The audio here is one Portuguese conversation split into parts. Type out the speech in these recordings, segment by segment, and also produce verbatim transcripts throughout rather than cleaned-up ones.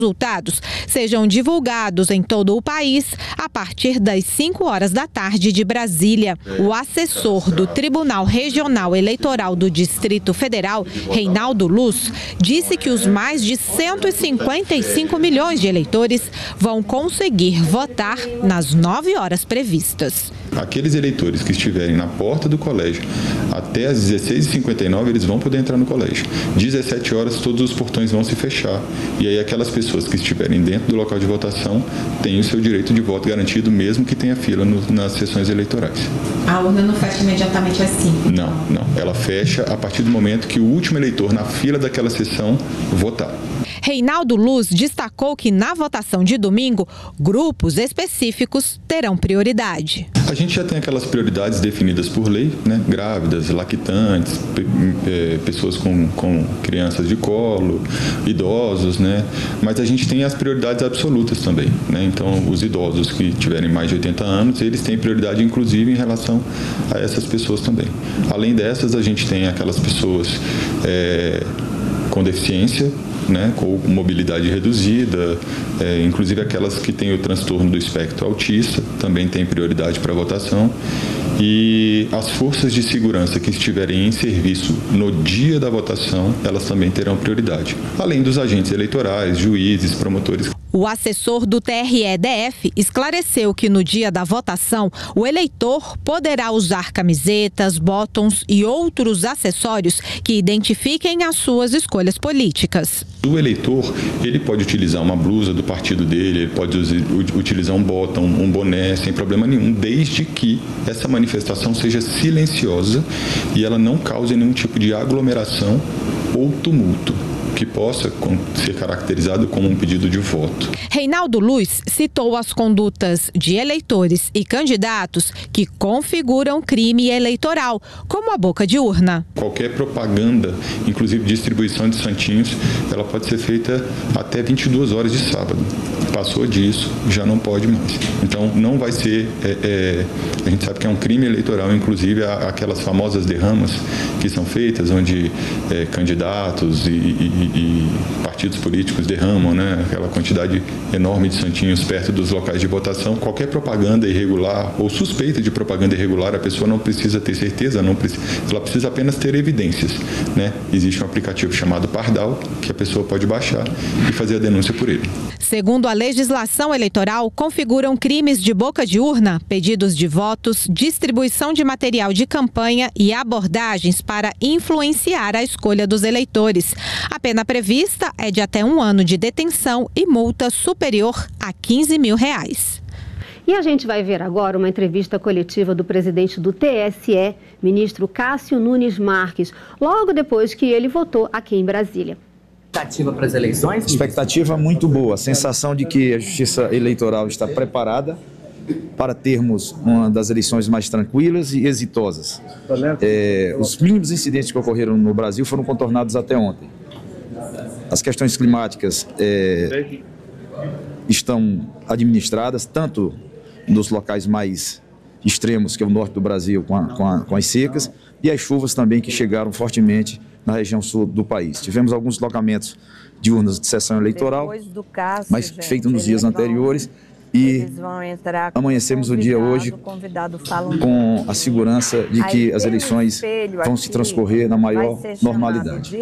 resultados sejam divulgados em todo o país a partir das cinco horas da tarde de Brasília. O assessor do Tribunal Regional Eleitoral do Distrito Federal, Reinaldo Luz, disse que os mais de cento e cinquenta e cinco milhões de eleitores vão conseguir votar nas nove horas previstas. Aqueles eleitores que estiverem na porta do colégio até às dezesseis e cinquenta e nove, eles vão poder entrar no colégio. dezessete horas, todos os portões vão se fechar. E aí aquelas pessoas que estiverem dentro do local de votação têm o seu direito de voto garantido, mesmo que tenha fila no, nas sessões eleitorais. A urna não fecha imediatamente assim? Não, não. Ela fecha a partir do momento que o último eleitor na fila daquela sessão votar. Reinaldo Luz destacou que na votação de domingo, grupos específicos terão prioridade. A gente já tem aquelas prioridades definidas por lei, né? Grávidas, lactantes, pessoas com, com crianças de colo, idosos, né? Mas a gente tem as prioridades absolutas também, né? Então, os idosos que tiverem mais de oitenta anos, eles têm prioridade inclusive em relação a essas pessoas também. Além dessas, a gente tem aquelas pessoas é, com deficiência, né, com mobilidade reduzida, é, inclusive aquelas que têm o transtorno do espectro autista, também tem prioridade para votação. E as forças de segurança que estiverem em serviço no dia da votação, elas também terão prioridade, além dos agentes eleitorais, juízes, promotores. O assessor do T R E D F esclareceu que no dia da votação, o eleitor poderá usar camisetas, botões e outros acessórios que identifiquem as suas escolhas políticas. O eleitor, ele pode utilizar uma blusa do partido dele, ele pode utilizar um botão, um boné, sem problema nenhum, desde que essa manifestação seja silenciosa e ela não cause nenhum tipo de aglomeração ou tumulto que possa ser caracterizado como um pedido de voto. Reinaldo Luz citou as condutas de eleitores e candidatos que configuram crime eleitoral, como a boca de urna. Qualquer propaganda, inclusive distribuição de santinhos, ela pode ser feita até vinte e duas horas de sábado. Passou disso, já não pode mais. Então, não vai ser... É, é, a gente sabe que é um crime eleitoral, inclusive aquelas famosas derramas que são feitas, onde é, candidatos e, e e partidos políticos derramam, né, aquela quantidade enorme de santinhos perto dos locais de votação. Qualquer propaganda irregular ou suspeita de propaganda irregular, a pessoa não precisa ter certeza, não precisa, ela precisa apenas ter evidências, né? Existe um aplicativo chamado Pardal, que a pessoa pode baixar e fazer a denúncia por ele. Segundo a legislação eleitoral, configuram crimes de boca de urna, pedidos de votos, distribuição de material de campanha e abordagens para influenciar a escolha dos eleitores. A pena prevista é de até um ano de detenção e multa superior a quinze mil reais. E a gente vai ver agora uma entrevista coletiva do presidente do T S E, ministro Cássio Nunes Marques, logo depois que ele votou aqui em Brasília. Expectativa para as eleições? Expectativa muito boa, a sensação de que a Justiça Eleitoral está preparada para termos uma das eleições mais tranquilas e exitosas. É, os mínimos incidentes que ocorreram no Brasil foram contornados até ontem. As questões climáticas é, estão administradas, tanto nos locais mais extremos, que é o norte do Brasil, com, a, com, a, com as secas, e as chuvas também que chegaram fortemente na região sul do país. Tivemos alguns locamentos de urnas de sessão eleitoral, Cássio, mas gente, feitos nos dias anteriores, e amanhecemos o dia hoje com a segurança de que as eleições vão se transcorrer na maior normalidade.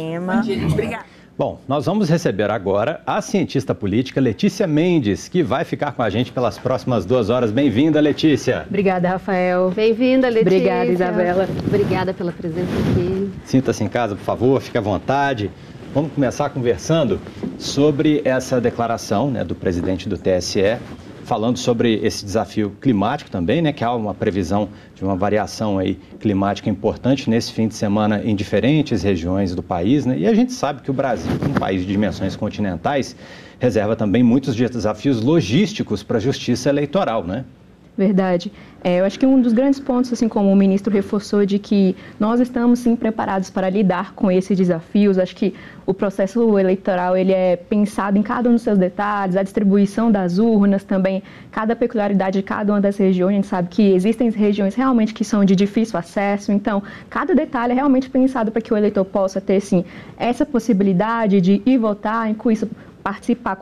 Bom, nós vamos receber agora a cientista política Letícia Mendes, que vai ficar com a gente pelas próximas duas horas. Bem-vinda, Letícia. Obrigada, Rafael. Bem-vinda, Letícia. Obrigada, Isabela. Obrigada pela presença aqui. Sinta-se em casa, por favor, fique à vontade. Vamos começar conversando sobre essa declaração, né, do presidente do T S E, falando sobre esse desafio climático também, né, que há uma previsão de uma variação aí climática importante nesse fim de semana em diferentes regiões do país, né? E a gente sabe que o Brasil, um país de dimensões continentais, reserva também muitos desafios logísticos para a justiça eleitoral, né? Verdade. É, eu acho que um dos grandes pontos, assim como o ministro reforçou, de que nós estamos sim preparados para lidar com esses desafios. Acho que o processo eleitoral ele é pensado em cada um dos seus detalhes, a distribuição das urnas também, cada peculiaridade de cada uma das regiões. A gente sabe que existem regiões realmente que são de difícil acesso, então cada detalhe é realmente pensado para que o eleitor possa ter sim essa possibilidade de ir votar, com isso participar